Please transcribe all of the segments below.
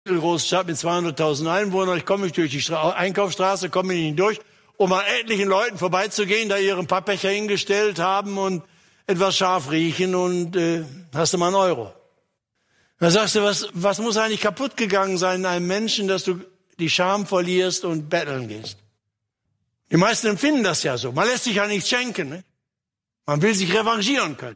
große Stadt mit 200.000 Einwohnern. Ich komme durch die Einkaufsstraße, komme nicht durch, um an etlichen Leuten vorbeizugehen, da ihre Pappbecher hingestellt haben und etwas scharf riechen und hast du mal einen Euro. Da sagst du, was muss eigentlich kaputt gegangen sein in einem Menschen, dass du die Scham verlierst und betteln gehst? Die meisten empfinden das ja so. Man lässt sich ja nichts schenken. Ne? Man will sich revanchieren können.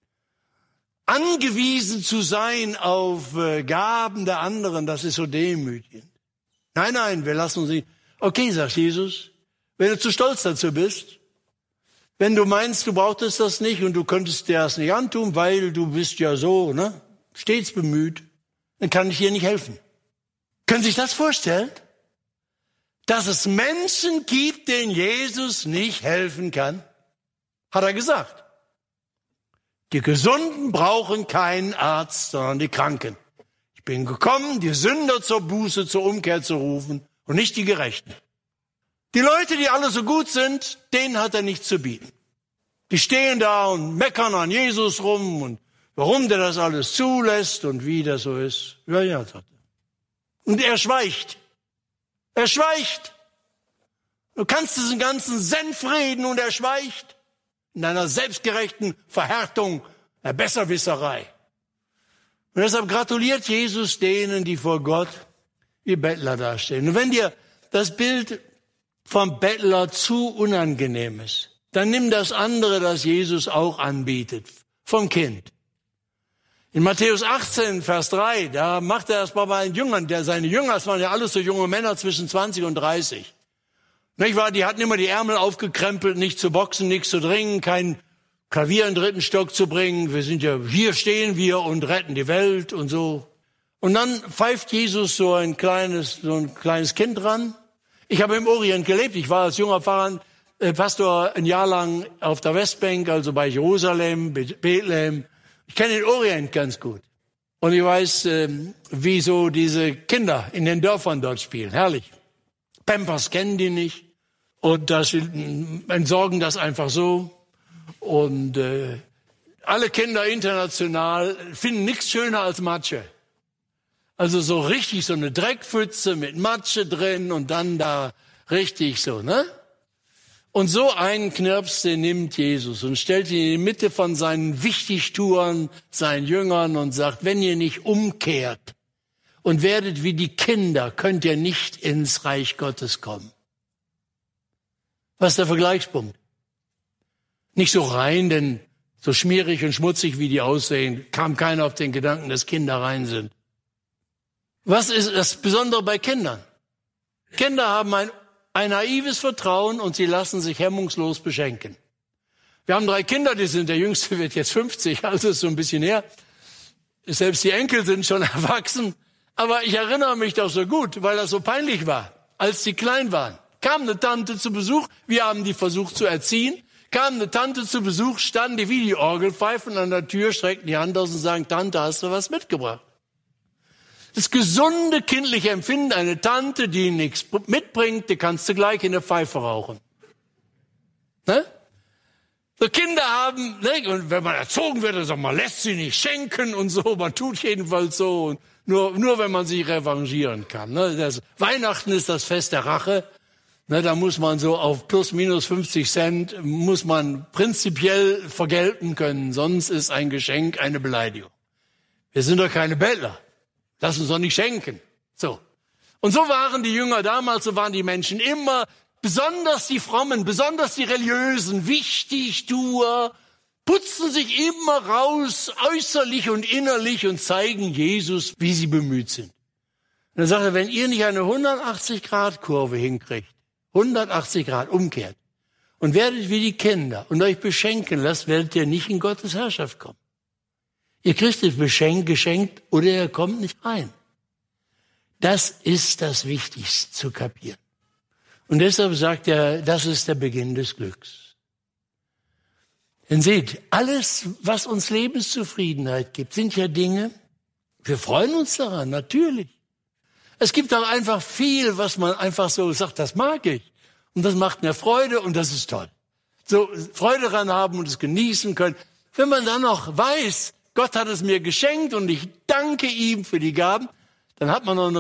Angewiesen zu sein auf Gaben der anderen, das ist so demütigend. Nein, wir lassen uns nicht. Okay, sagt Jesus, wenn du zu stolz dazu bist, wenn du meinst, du brauchtest das nicht und du könntest dir das nicht antun, weil du bist ja so, ne, stets bemüht, dann kann ich dir nicht helfen. Können Sie sich das vorstellen? Dass es Menschen gibt, denen Jesus nicht helfen kann? Hat er gesagt. Die Gesunden brauchen keinen Arzt, sondern die Kranken. Ich bin gekommen, die Sünder zur Buße, zur Umkehr zu rufen und nicht die Gerechten. Die Leute, die alle so gut sind, denen hat er nichts zu bieten. Die stehen da und meckern an Jesus rum und warum der das alles zulässt und wie das so ist. Ja, sagt er. Und er schweigt. Er schweigt. Du kannst diesen ganzen Senf reden und er schweigt. In einer selbstgerechten Verhärtung, der Besserwisserei. Und deshalb gratuliert Jesus denen, die vor Gott wie Bettler dastehen. Und wenn dir das Bild vom Bettler zu unangenehm ist, dann nimm das andere, das Jesus auch anbietet, vom Kind. In Matthäus 18, Vers 3, da macht er das bei den Jüngern. Seine Jünger, das waren ja alles so junge Männer zwischen 20 und 30. Nicht wahr? Die hatten immer die Ärmel aufgekrempelt, nicht zu boxen, nichts zu dringen, kein Klavier in den dritten Stock zu bringen. Wir sind ja, hier stehen wir und retten die Welt und so. Und dann pfeift Jesus so ein kleines Kind dran. Ich habe im Orient gelebt. Ich war als junger Pastor ein Jahr lang auf der Westbank, also bei Jerusalem, Bethlehem. Ich kenne den Orient ganz gut. Und ich weiß, wie so diese Kinder in den Dörfern dort spielen. Herrlich. Pampers kennen die nicht. Und das entsorgen das einfach so. Und alle Kinder international finden nichts schöner als Matsche. Also so richtig so eine Dreckpfütze mit Matsche drin und dann da richtig so, ne? Und so einen Knirps, den nimmt Jesus und stellt ihn in die Mitte von seinen Wichtigtuern, seinen Jüngern und sagt, wenn ihr nicht umkehrt und werdet wie die Kinder, könnt ihr nicht ins Reich Gottes kommen. Was ist der Vergleichspunkt? Nicht so rein, denn so schmierig und schmutzig, wie die aussehen, kam keiner auf den Gedanken, dass Kinder rein sind. Was ist das Besondere bei Kindern? Kinder haben ein naives Vertrauen und sie lassen sich hemmungslos beschenken. Wir haben 3 Kinder, der Jüngste wird jetzt 50, also ist so ein bisschen her. Selbst die Enkel sind schon erwachsen. Aber ich erinnere mich doch so gut, weil das so peinlich war, als die klein waren. Kam eine Tante zu Besuch, wir haben die versucht zu erziehen. Kam eine Tante zu Besuch, standen die wie die Orgelpfeifen an der Tür, streckten die Hand aus und sagen, Tante, hast du was mitgebracht? Das gesunde kindliche Empfinden, eine Tante, die nichts mitbringt, die kannst du gleich in der Pfeife rauchen. Ne? So Kinder haben, ne? Und wenn man erzogen wird, dann sagt man, lässt sie nicht schenken und so, man tut jedenfalls so. Und nur wenn man sich revanchieren kann. Ne? Weihnachten ist das Fest der Rache. Ne, da muss man so auf plus minus 50 Cent, muss man prinzipiell vergelten können. Sonst ist ein Geschenk eine Beleidigung. Wir sind doch keine Bettler. Lass uns doch nicht schenken. So. Und so waren die Jünger damals, so waren die Menschen immer, besonders die Frommen, besonders die Religiösen, Wichtigtuer, putzen sich immer raus, äußerlich und innerlich und zeigen Jesus, wie sie bemüht sind. Und dann sagt er, wenn ihr nicht eine 180-Grad-Kurve hinkriegt, 180 Grad umkehrt und werdet wie die Kinder und euch beschenken lasst, werdet ihr nicht in Gottes Herrschaft kommen. Ihr kriegt es geschenkt oder ihr kommt nicht rein. Das ist das Wichtigste zu kapieren. Und deshalb sagt er, das ist der Beginn des Glücks. Denn seht, alles, was uns Lebenszufriedenheit gibt, sind ja Dinge, wir freuen uns daran, natürlich. Es gibt auch einfach viel, was man einfach so sagt, das mag ich. Und das macht mir Freude und das ist toll. So Freude daran haben und es genießen können. Wenn man dann noch weiß, Gott hat es mir geschenkt und ich danke ihm für die Gaben, dann hat man noch